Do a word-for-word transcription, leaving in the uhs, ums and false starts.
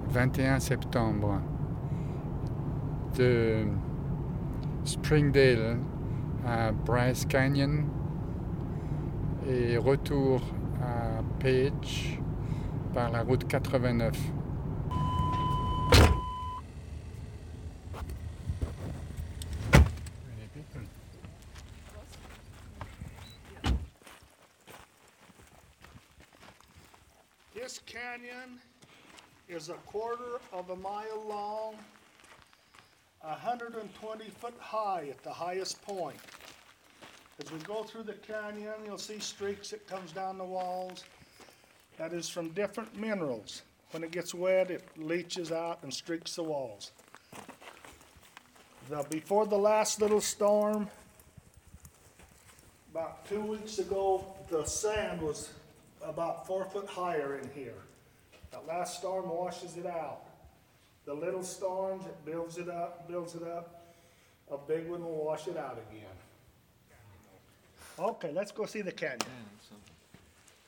vingt et un septembre, de Springdale à Bryce Canyon et retour à Page par la route quatre-vingt-neuf. This canyon is a quarter of a mile long, one hundred twenty foot high at the highest point. As we go through the canyon, you'll see streaks that comes down the walls. That is from different minerals. When it gets wet, it leaches out and streaks the walls. The, before the last little storm, about two weeks ago, the sand was about four foot higher in here. That last storm washes it out. The little storms, it builds it up, builds it up. A big one will wash it out again. Okay, let's go see the canyon.